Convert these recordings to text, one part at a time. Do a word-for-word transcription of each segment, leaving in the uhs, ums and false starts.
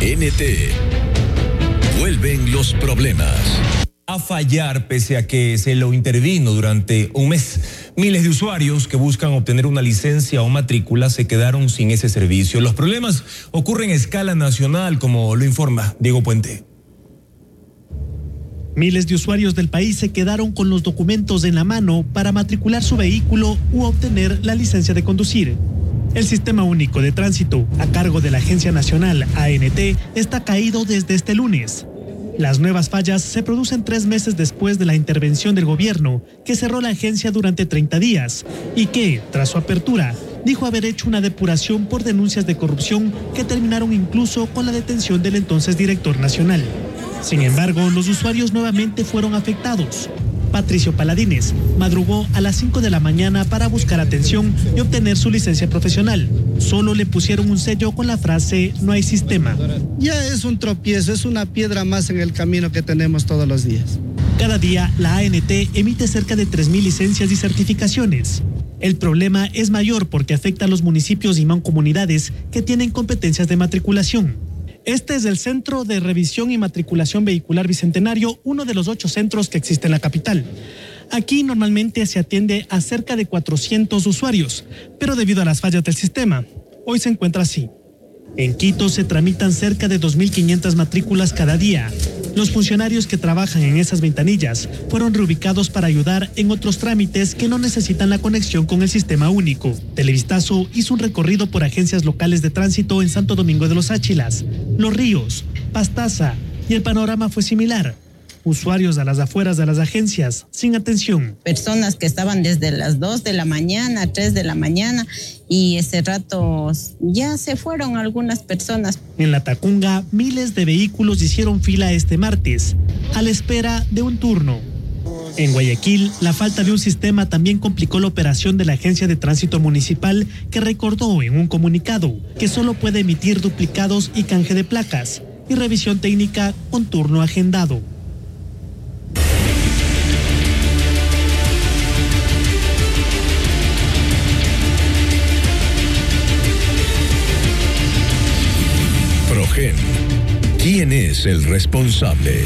N T. Vuelven los problemas. A fallar pese a que se lo intervino durante un mes. Miles de usuarios que buscan obtener una licencia o matrícula se quedaron sin ese servicio. Los problemas ocurren a escala nacional, como lo informa Diego Puente. Miles de usuarios del país se quedaron con los documentos en la mano para matricular su vehículo u obtener la licencia de conducir. El Sistema Único de Tránsito, a cargo de la Agencia Nacional A N T, está caído desde este lunes. Las nuevas fallas se producen tres meses después de la intervención del gobierno, que cerró la agencia durante treinta días y que, tras su apertura, dijo haber hecho una depuración por denuncias de corrupción que terminaron incluso con la detención del entonces director nacional. Sin embargo, los usuarios nuevamente fueron afectados. Patricio Paladines madrugó a las cinco de la mañana para buscar atención y obtener su licencia profesional. Solo le pusieron un sello con la frase "no hay sistema". Ya es un tropiezo, es una piedra más en el camino que tenemos todos los días. Cada día la A N T emite cerca de tres mil licencias y certificaciones. El problema es mayor porque afecta a los municipios y mancomunidades que tienen competencias de matriculación. Este es el Centro de Revisión y Matriculación Vehicular Bicentenario, uno de los ocho centros que existe en la capital. Aquí normalmente se atiende a cerca de cuatrocientos usuarios, pero debido a las fallas del sistema, hoy se encuentra así. En Quito se tramitan cerca de dos mil quinientas matrículas cada día. Los funcionarios que trabajan en esas ventanillas fueron reubicados para ayudar en otros trámites que no necesitan la conexión con el sistema único. Televistazo hizo un recorrido por agencias locales de tránsito en Santo Domingo de los Áchilas, Los Ríos, Pastaza, y el panorama fue similar. Usuarios a las afueras de las agencias, sin atención. Personas que estaban desde las dos de la mañana, tres de la mañana, y ese rato ya se fueron algunas personas. En La Tacunga, miles de vehículos hicieron fila este martes, a la espera de un turno. En Guayaquil, la falta de un sistema también complicó la operación de la Agencia de Tránsito Municipal, que recordó en un comunicado que solo puede emitir duplicados y canje de placas, y revisión técnica con turno agendado. Progen. ¿Quién es el responsable?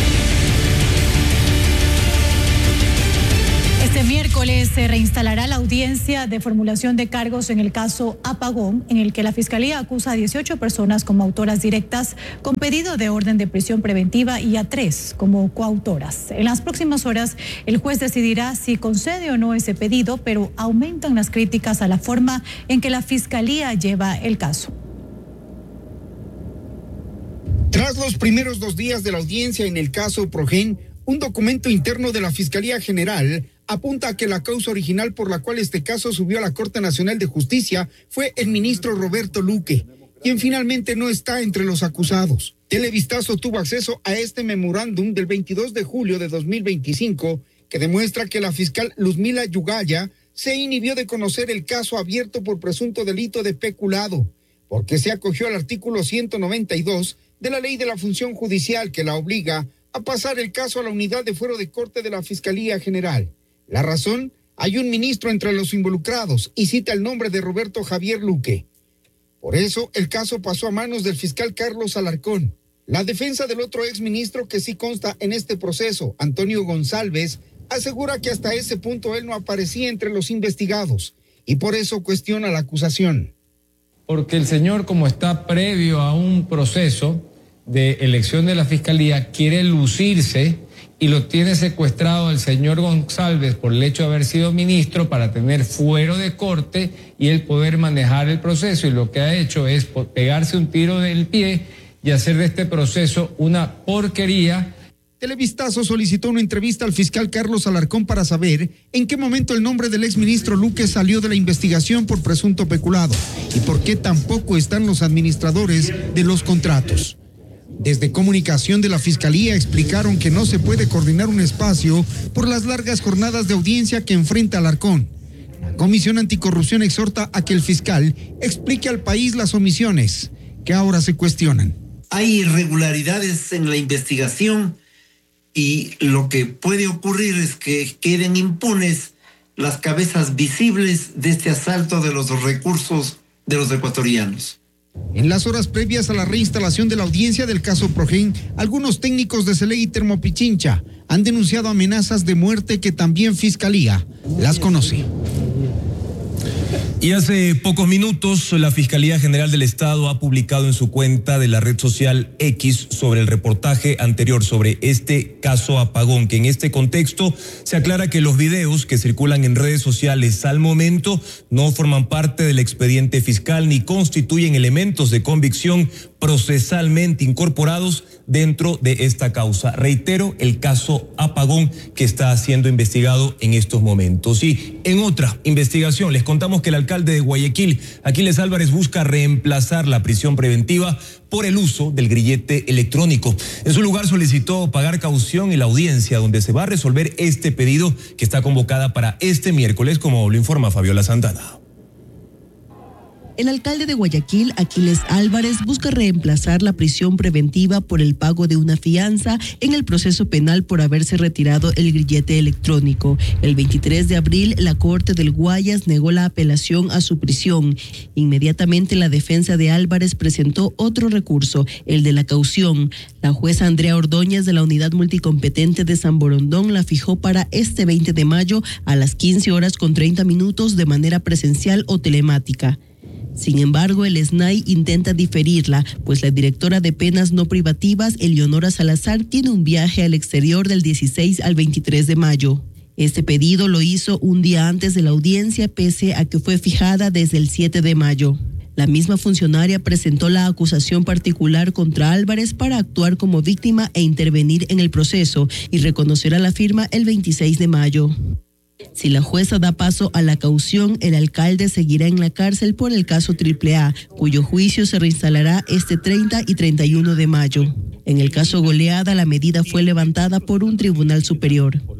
Este miércoles se reinstalará la audiencia de formulación de cargos en el caso Apagón, en el que la Fiscalía acusa a dieciocho personas como autoras directas con pedido de orden de prisión preventiva y a tres como coautoras. En las próximas horas, el juez decidirá si concede o no ese pedido, pero aumentan las críticas a la forma en que la Fiscalía lleva el caso. Tras los primeros dos días de la audiencia en el caso Progen, un documento interno de la Fiscalía General apunta a que la causa original por la cual este caso subió a la Corte Nacional de Justicia fue el ministro Roberto Luque, quien finalmente no está entre los acusados. Televistazo tuvo acceso a este memorándum del veintidós de julio de dos mil veinticinco, que demuestra que la fiscal Luzmila Yugaya se inhibió de conocer el caso abierto por presunto delito de peculado, porque se acogió al artículo ciento noventa y dos de la Ley de la Función Judicial, que la obliga a pasar el caso a la unidad de fuero de corte de la Fiscalía General. La razón: hay un ministro entre los involucrados y cita el nombre de Roberto Javier Luque. Por eso, el caso pasó a manos del fiscal Carlos Alarcón. La defensa del otro exministro que sí consta en este proceso, Antonio González, asegura que hasta ese punto él no aparecía entre los investigados y por eso cuestiona la acusación. Porque el señor, como está previo a un proceso de elección de la Fiscalía, quiere lucirse y lo tiene secuestrado el señor González por el hecho de haber sido ministro para tener fuero de corte y él poder manejar el proceso, y lo que ha hecho es pegarse un tiro del pie y hacer de este proceso una porquería. Televistazo solicitó una entrevista al fiscal Carlos Alarcón para saber en qué momento el nombre del exministro Luque salió de la investigación por presunto peculado y por qué tampoco están los administradores de los contratos. Desde comunicación de la Fiscalía explicaron que no se puede coordinar un espacio por las largas jornadas de audiencia que enfrenta Alarcón. La Comisión Anticorrupción exhorta a que el fiscal explique al país las omisiones que ahora se cuestionan. Hay irregularidades en la investigación y lo que puede ocurrir es que queden impunes las cabezas visibles de este asalto de los recursos de los ecuatorianos. En las horas previas a la reinstalación de la audiencia del caso Progen, algunos técnicos de Celey y Termopichincha han denunciado amenazas de muerte que también Fiscalía las conoce. Y hace pocos minutos la Fiscalía General del Estado ha publicado en su cuenta de la red social X sobre el reportaje anterior sobre este caso Apagón, que en este contexto se aclara que los videos que circulan en redes sociales al momento no forman parte del expediente fiscal ni constituyen elementos de convicción procesalmente incorporados dentro de esta causa. Reitero, el caso Apagón que está siendo investigado en estos momentos. Y en otra investigación les contamos que el alcalde de Guayaquil, Aquiles Álvarez, busca reemplazar la prisión preventiva por el uso del grillete electrónico. En su lugar solicitó pagar caución en la audiencia donde se va a resolver este pedido que está convocada para este miércoles, como lo informa Fabiola Santana. El alcalde de Guayaquil, Aquiles Álvarez, busca reemplazar la prisión preventiva por el pago de una fianza en el proceso penal por haberse retirado el grillete electrónico. El veintitrés de abril, la Corte del Guayas negó la apelación a su prisión. Inmediatamente, la defensa de Álvarez presentó otro recurso, el de la caución. La jueza Andrea Ordóñez de la Unidad Multicompetente de San Borondón la fijó para este veinte de mayo a las quince horas con treinta minutos de manera presencial o telemática. Sin embargo, el S N A I intenta diferirla, pues la directora de penas no privativas, Eleonora Salazar, tiene un viaje al exterior del dieciséis al veintitrés de mayo. Este pedido lo hizo un día antes de la audiencia, pese a que fue fijada desde el siete de mayo. La misma funcionaria presentó la acusación particular contra Álvarez para actuar como víctima e intervenir en el proceso y reconocer a la firma el veintiséis de mayo. Si la jueza da paso a la caución, el alcalde seguirá en la cárcel por el caso Triple A, cuyo juicio se reinstalará este treinta y treinta y uno de mayo. En el caso Goleada, la medida fue levantada por un tribunal superior.